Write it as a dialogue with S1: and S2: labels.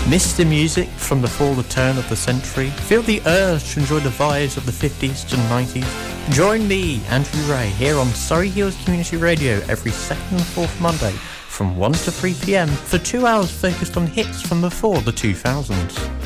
S1: Miss the music from before the turn of the century? Feel the urge to enjoy the vibes of the 50s and 90s? Join me, Andrew Ray, here on Surrey Hills Community Radio every second and fourth Monday from 1 to 3 p.m. for 2 hours focused on hits from before the 2000s.